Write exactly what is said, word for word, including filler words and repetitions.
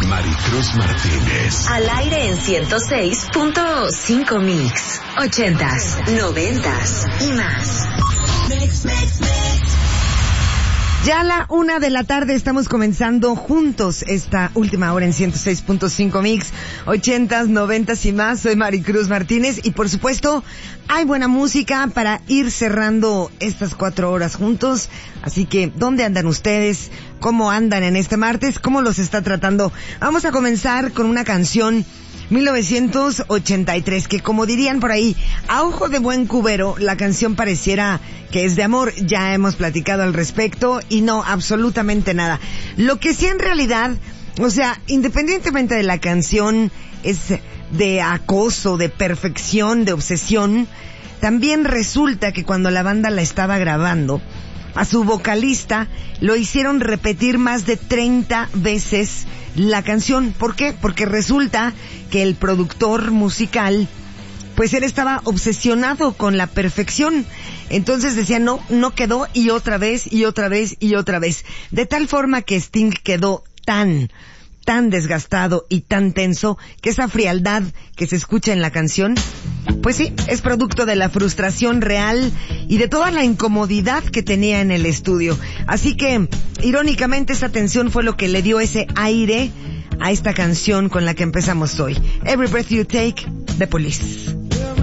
Maricruz Martínez. Al aire en ciento seis punto cinco Mix. Ochentas, noventas y más. Mix, mix, mix. Ya a la una de la tarde estamos comenzando juntos esta última hora en ciento seis punto cinco Mix, ochentas, noventas y más. Soy Maricruz Martínez y por supuesto hay buena música para ir cerrando estas cuatro horas juntos. Así que, ¿dónde andan ustedes? ¿Cómo andan en este martes? ¿Cómo los está tratando? Vamos a comenzar con una canción mil novecientos ochenta y tres, que como dirían por ahí, a ojo de buen cubero, la canción pareciera que es de amor. Ya hemos platicado al respecto y no, absolutamente nada. Lo que sí en realidad, o sea, independientemente de la canción, es de acoso, de perfección, de obsesión, también resulta que cuando la banda la estaba grabando, a su vocalista lo hicieron repetir más de treinta veces la canción. ¿Por qué? Porque resulta que el productor musical, pues él estaba obsesionado con la perfección. Entonces decía, no, no quedó, y otra vez, y otra vez, y otra vez. De tal forma que Sting quedó tan, tan desgastado y tan tenso que esa frialdad que se escucha en la canción, pues sí, es producto de la frustración real y de toda la incomodidad que tenía en el estudio. Así que, irónicamente, esa tensión fue lo que le dio ese aire a esta canción con la que empezamos hoy. Every Breath You Take, The Police.